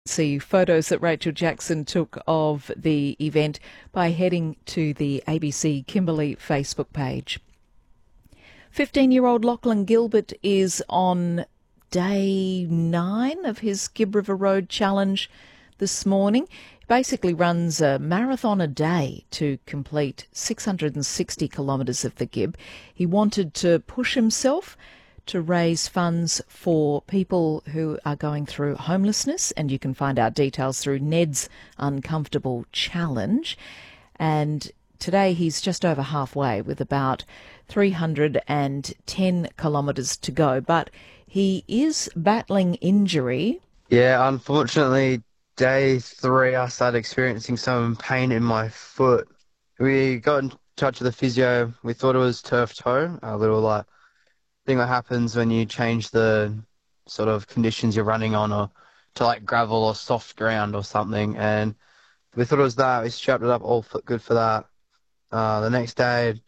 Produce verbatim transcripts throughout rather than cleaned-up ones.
See photos that Rachel Jackson took of the event by heading to the A B C Kimberley Facebook page. fifteen-year-old Lachlan Gilbert is on day nine of his Gibb River Road Challenge this morning. He basically runs a marathon a day to complete six hundred sixty kilometres of the Gibb. He wanted to push himself to raise funds for people who are going through homelessness, and you can find out details through Ned's Uncomfortable Challenge. And today he's just over halfway with about three hundred ten kilometres to go, but he is battling injury. Yeah, unfortunately, day three I started experiencing some pain in my foot. We got in touch with the physio. We thought it was turf toe, a little like thing that happens when you change the sort of conditions you're running on, or to like gravel or soft ground or something. And we thought it was that. We strapped it up, all for, good for that. Uh, the next day, it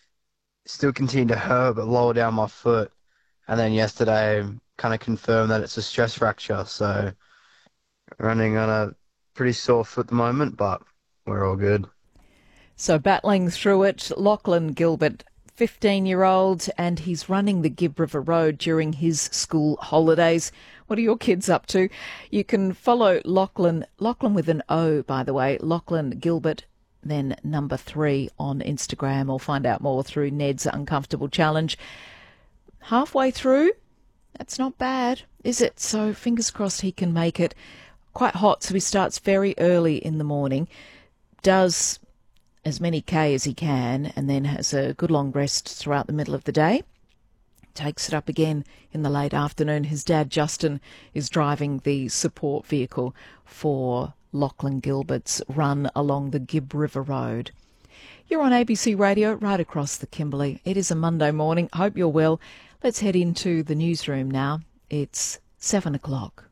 still continued to hurt, but lower down my foot. And then yesterday, kind of confirmed that it's a stress fracture. So running on a pretty sore foot at the moment, but we're all good. So battling through it, Lachlan Gilbert, fifteen-year-old, and he's running the Gibb River Road during his school holidays. What are your kids up to? You can follow Lachlan, Lachlan with an O, by the way, Lachlan Gilbert, then number three on Instagram, or find out more through Ned's Uncomfortable Challenge. Halfway through, that's not bad, is it? So fingers crossed he can make it. Quite hot, so he starts very early in the morning, does as many K as he can, and then has a good long rest throughout the middle of the day. Takes it up again in the late afternoon. His dad, Justin, is driving the support vehicle for Lachlan Gilbert's run along the Gibb River Road. You're on A B C Radio, right across the Kimberley. It is a Monday morning. Hope you're well. Let's head into the newsroom now. It's seven o'clock.